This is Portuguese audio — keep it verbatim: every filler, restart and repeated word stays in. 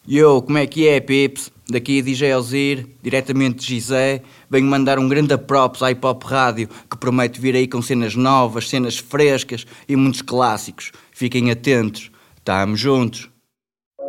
Yo, como é que é, Pips? Daqui D J Ozir, diretamente de Gizé. Venho mandar um grande props à Hip Hop Rádio, que promete vir aí com cenas novas, cenas frescas e muitos clássicos. Fiquem atentos. Tamo juntos.